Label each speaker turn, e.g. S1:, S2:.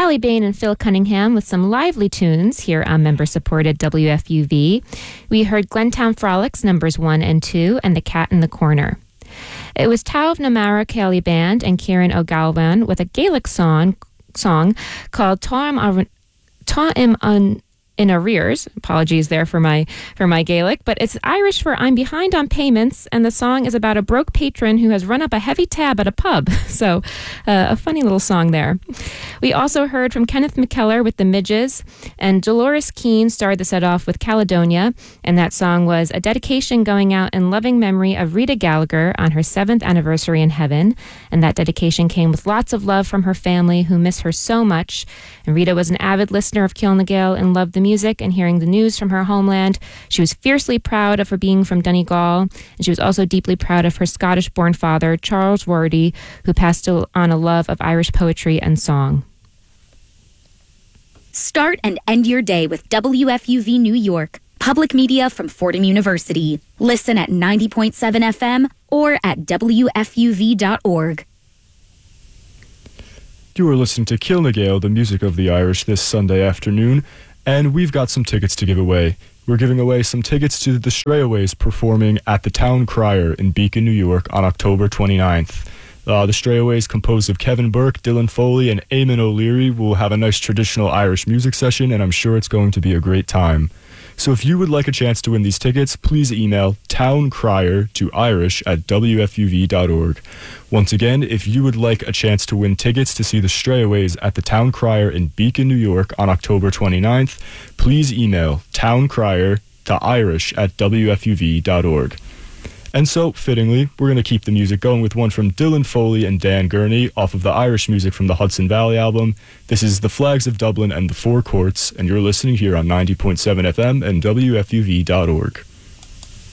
S1: Allie Bain and Phil Cunningham with some lively tunes here on member-supported WFUV. We heard Glentown Frolics numbers 1 and 2 and The Cat in the Corner. It was Tav Namara Céilí Band and Kieran O'Galvan with a Gaelic song called Tá in arrears. Apologies there for my Gaelic, but it's Irish for I'm behind on payments, and the song is about a broke patron who has run up a heavy tab at a pub. So a funny little song there. We also heard from Kenneth McKellar with the Midges, and Dolores Keane started the set off with Caledonia, and that song was a dedication going out in loving memory of Rita Gallagher on her 7th anniversary in heaven, and that dedication came with lots of love from her family who miss her so much. And Rita was an avid listener of Cill na Gael and loved the music and hearing the news from her homeland. She was fiercely proud of her being from Donegal, and she was also deeply proud of her Scottish-born father, Charles Wardy, who passed on a love of Irish poetry and song.
S2: Start and end your day with WFUV New York, public media from Fordham University. Listen at 90.7 FM or at WFUV.org.
S3: You are listening to Cill na Gael, the music of the Irish, this Sunday afternoon, and we've got some tickets to give away. We're giving away some tickets to the Strayaways performing at the Town Crier in Beacon, New York on October 29th. The Strayaways, composed of Kevin Burke, Dylan Foley, and Eamon O'Leary, will have a nice traditional Irish music session, and I'm sure it's going to be a great time. So if you would like a chance to win these tickets, please email towncrier to irish@wfuv.org. Once again, if you would like a chance to win tickets to see the Strayaways at the Town Crier in Beacon, New York on October 29th, please email towncrier to irish@wfuv.org. And so, fittingly, we're going to keep the music going with one from Dylan Foley and Dan Gurney off of the Irish music from the Hudson Valley album. This is The Flags of Dublin and the Four Courts, and you're listening here on 90.7 FM and WFUV.org.